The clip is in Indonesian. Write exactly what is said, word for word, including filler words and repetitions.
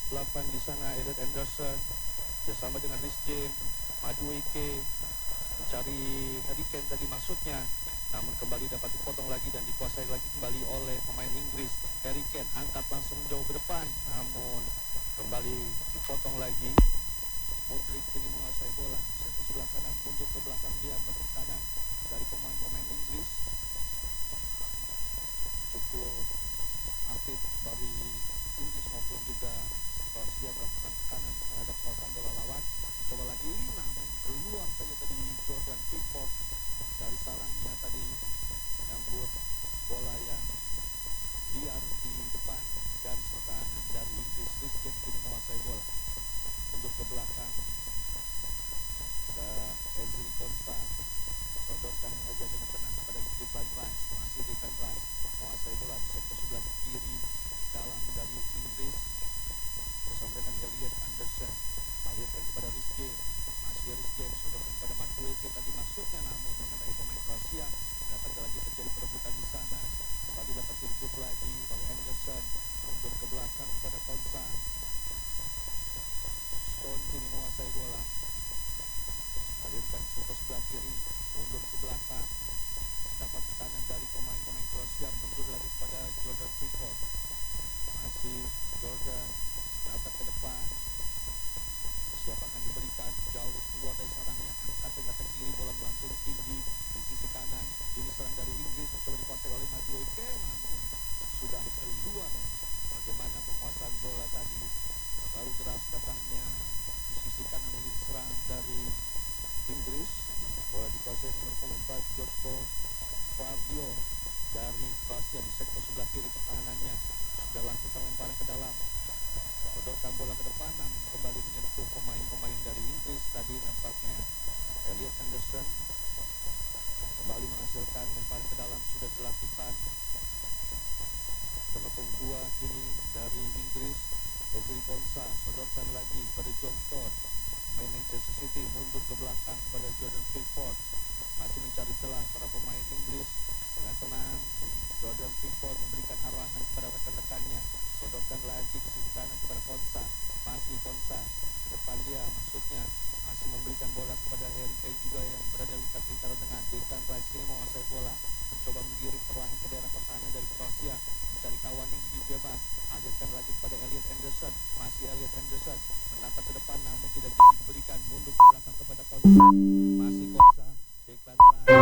delapan di sana Elliot Anderson bersama dengan Rhys James, Madueke mencari Harry Kane tadi maksudnya, namun kembali dapat dipotong lagi dan dikuasai lagi kembali oleh pemain Inggris. Harry Kane angkat langsung jauh ke depan, namun kembali dipotong lagi. Modric kini menguasai bola, sektor sebelah kanan, mundur ke belakang dia mendapat tekanan dari pemain-pemain Inggris. Cukup aktif dari Inggris maupun juga Kroasia melakukan tekanan terhadap penguasaan bola lawan. Coba lagi, namun keluar saja tadi Jordan Pickford dari sarangnya tadi, menyambut bola yang liar di depan garis pertahanan dari Inggris. Rhys James kini menguasai bola, untuk ke belakang. Ada Ezri Konsa, sodorkan saja dengan tenang kepada Declan Rice. Masih Declan Rice menguasai bola di sektor sebelah kiri dalam dari Inggris bersama dengan Elliot Anderson. Alirkan kepada Rhys James, masih Rhys James sodorkan kepada Madueke tadi maksudnya, namun mengenai pemain Kroasia. Dapat lagi terjadi perebutan di sana, kembali dapat direbut lagi oleh Anderson, mundur ke belakang kepada Konsa. Stone kini menguasai bola, alirkan ke sektor sebelah kiri, mundur ke belakang, dapat tekanan dari pemain-pemain Kroasia, mundur lagi kepada Jordan Pickford. Masih Jordan dapat ke depan, siapa akan diberikan, jauh keluar dari sarangnya, angkat dengan kaki kiri, bola melambung tinggi di sisi kanan. Ini serang dari Inggris, mencoba dikuasai oleh Madueke, namun sudah keluar. Bagaimana penguasaan bola tadi, terlalu deras datangnya di sisi kanan ini diserang dari Inggris. Bola dikuasai nomor punggung empat Josko Gvardiol dari Kroasia di sektor sebelah kiri pertahanannya. Sudah lakukan lemparan ke dalam, sodorkan bola ke depan, namun kembali menyentuh pemain-pemain dari Inggris tadi nampaknya. Elliot Anderson kembali menghasilkan lemparan ke dalam, sudah dilakukan. Nomor punggung dua kini dari Inggris, Ezri Konsa, sodorkan lagi kepada John Stones. Pemain Manchester City mundur ke belakang kepada Jordan Pickford, masih mencari celah para pemain Inggris. Dengan tenang, Jordan Pickford memberikan arahan kepada rekan-rekannya, sodorkan lagi ke sisi kanan kepada Konsa, masih Konsa ke depan dia maksudnya, masih memberikan bola kepada Harry Kane juga yang berada di dekat lingkaran tengah. Declan Rice kini menguasai bola, mencoba menggiring perlahan ke daerah pertahanan dari Kroasia, mencari kawan yang lebih bebas, alirkan lagi kepada Elliot Anderson. Masih Elliot Anderson menatap ke depan, namun tidak jadi diberikan, mundur ke belakang kepada Konsa, masih Konsa, Declan Rice